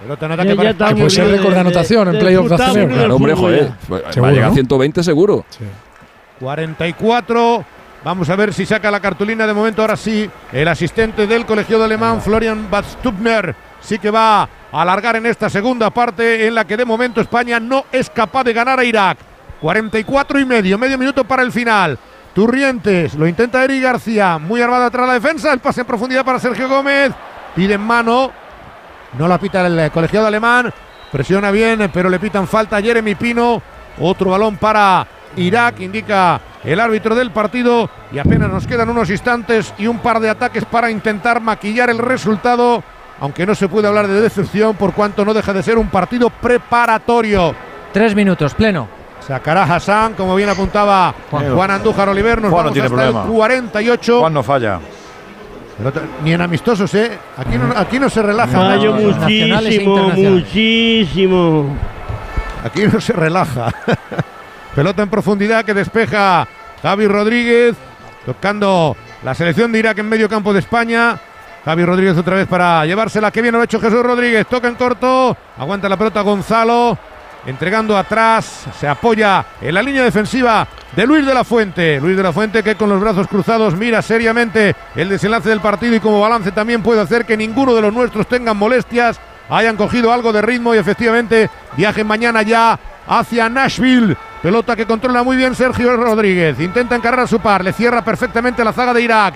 Pelota en ataque para España. Puede ser récord de anotación en playoff de ACB. Claro, hombre, joder. Va a llegar a 120 seguro. Sí. 44. Vamos a ver si saca la cartulina. De momento, ahora sí, el asistente del colegiado alemán, Florian Badstubner, sí que va a alargar en esta segunda parte en la que de momento España no es capaz de ganar a Irak. 44 y medio minuto para el final. Turrientes, lo intenta Eric García, muy armada atrás la defensa, el pase en profundidad para Sergio Gómez, pide en mano, no la pita el colegiado alemán, presiona bien, pero le pitan falta a Jeremy Pino, otro balón para Irak, indica el árbitro del partido, y apenas nos quedan unos instantes y un par de ataques para intentar maquillar el resultado, aunque no se puede hablar de decepción por cuanto no deja de ser un partido preparatorio. 3 minutos, pleno. Sacará Hassan, como bien apuntaba Juan Andújar Oliver. Nos Juan vamos no tiene hasta problema. el 48. Juan no falla. Ni en amistosos, ¿eh? Aquí no se relaja. Fallo nacional. muchísimo. Aquí no se relaja. Pelota en profundidad que despeja Javi Rodríguez. Tocando la selección de Irak en medio campo de España. Javi Rodríguez otra vez para llevársela. Qué bien lo ha hecho Jesús Rodríguez. Toca en corto. Aguanta la pelota Gonzalo. Entregando atrás, se apoya en la línea defensiva de Luis de la Fuente. Luis de la Fuente que con los brazos cruzados mira seriamente el desenlace del partido y como balance también puede hacer que ninguno de los nuestros tengan molestias, hayan cogido algo de ritmo y efectivamente viajen mañana ya hacia Nashville. Pelota que controla muy bien Sergio Rodríguez. Intenta encarar a su par, le cierra perfectamente la zaga de Irak.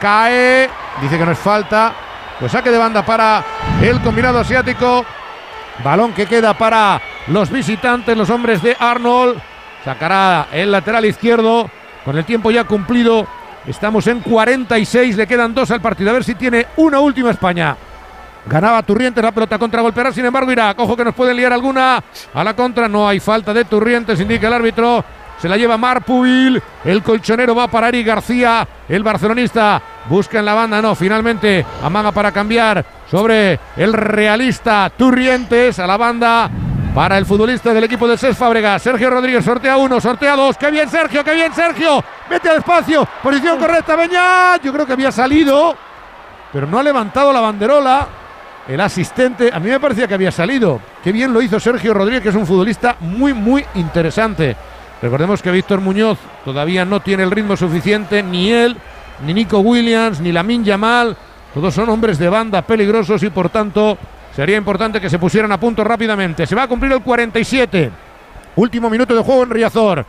Cae, dice que no es falta. Pues saque de banda para el combinado asiático. Balón que queda para los visitantes, los hombres de Arnold. Sacará el lateral izquierdo. Con el tiempo ya cumplido, estamos en 46, le quedan 2 al partido. A ver si tiene una última España. Ganaba Turrientes, la pelota contragolpeará, sin embargo Irak. Ojo que nos pueden liar alguna a la contra. No hay falta de Turrientes, indica el árbitro. Se la lleva Marpuil, el colchonero va para Eric García, el barcelonista busca en la banda, no, finalmente amaga para cambiar sobre el realista Turrientes, a la banda para el futbolista del equipo de Cesc Fàbregas. Sergio Rodríguez sortea 1, sortea 2, ¡qué bien Sergio, mete al espacio, posición correcta, Beñat, yo creo que había salido, pero no ha levantado la banderola. El asistente, a mí me parecía que había salido. Qué bien lo hizo Sergio Rodríguez, que es un futbolista muy interesante. Recordemos que Víctor Muñoz todavía no tiene el ritmo suficiente, ni él, ni Nico Williams, ni Lamine Yamal. Todos son hombres de banda peligrosos y por tanto sería importante que se pusieran a punto rápidamente. Se va a cumplir el 47. Último minuto de juego en Riazor.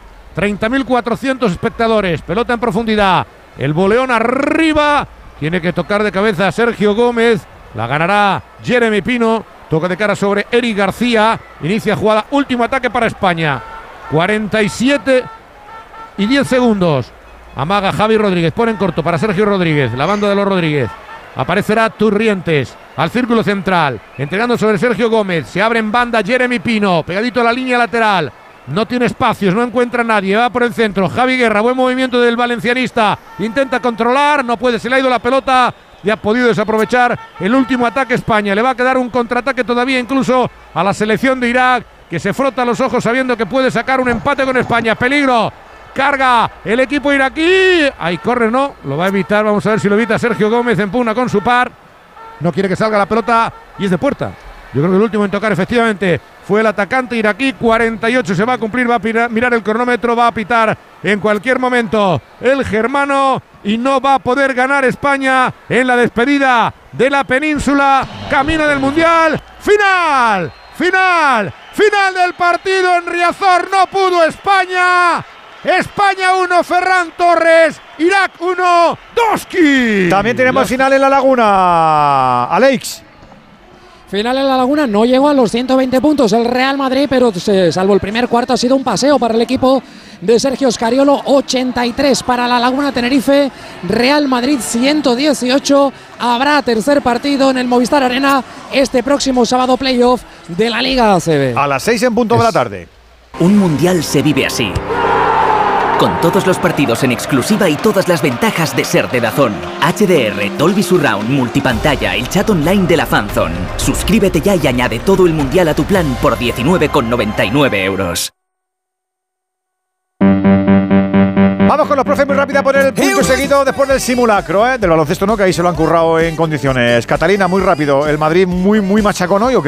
30.400 espectadores. Pelota en profundidad. El boleón arriba. Tiene que tocar de cabeza a Sergio Gómez. La ganará Jeremy Pino. Toca de cara sobre Eric García. Inicia jugada. Último ataque para España. 47 y 10 segundos. Amaga Javi Rodríguez. Pone en corto para Sergio Rodríguez. La banda de los Rodríguez. Aparecerá Turrientes al círculo central. Entregando sobre Sergio Gómez. Se abre en banda Jeremy Pino. Pegadito a la línea lateral. No tiene espacios. No encuentra a nadie. Va por el centro. Javi Guerra. Buen movimiento del valencianista. Intenta controlar. No puede. Se le ha ido la pelota. Y ha podido desaprovechar el último ataque España. Le va a quedar un contraataque todavía incluso a la selección de Irak, que se frota los ojos sabiendo que puede sacar un empate con España. Peligro. Carga el equipo iraquí. Ahí corre, no. Lo va a evitar. Vamos a ver si lo evita Sergio Gómez. En pugna con su par. No quiere que salga la pelota. Y es de puerta. Yo creo que el último en tocar efectivamente fue el atacante iraquí. 48 se va a cumplir. Va a mirar el cronómetro. Va a pitar en cualquier momento el germano. Y no va a poder ganar España en la despedida de la península. Camino del Mundial. ¡Final! ¡Final! ¡Final del partido en Riazor! ¡No pudo España! España 1, Ferran Torres. Irak 1, Doski. También tenemos final en La Laguna. Alex. Final en La Laguna, no llegó a los 120 puntos el Real Madrid, pero salvo el primer cuarto ha sido un paseo para el equipo de Sergio Scariolo. 83 para La Laguna Tenerife, Real Madrid 118. Habrá tercer partido en el Movistar Arena este próximo sábado, playoff de la Liga ACB. A las 6 en punto de la tarde. Un mundial se vive así. Con todos los partidos en exclusiva y todas las ventajas de ser de DAZN. HDR, Dolby Surround, multipantalla, el chat online de la Fanzone. Suscríbete ya y añade todo el mundial a tu plan por 19,99 €. Vamos con los profes muy rápida a poner el punto seguido después del simulacro, del baloncesto, ¿no? Que ahí se lo han currado en condiciones. Catalina, muy rápido. ¿El Madrid muy machacón hoy o qué?